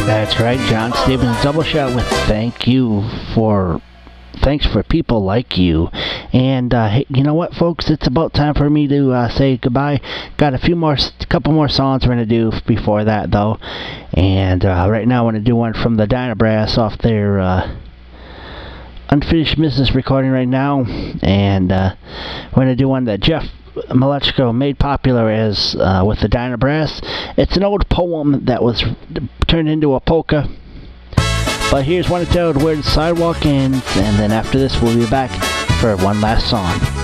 That's right, John Stevens double shot with Thanks for People Like You. And hey, you know what, folks? It's about time for me to say goodbye. Got a couple more songs we're going to do before that, though. And right now I want to do one from the Dynabrass off their Unfinished Business recording right now. And we're going to do one that Jeff Malechko made popular as with the Dynabrass. It's an old poem that was turned into a polka. But here's one entitled Where the Sidewalk Ends, and then after this we'll be back for one last song.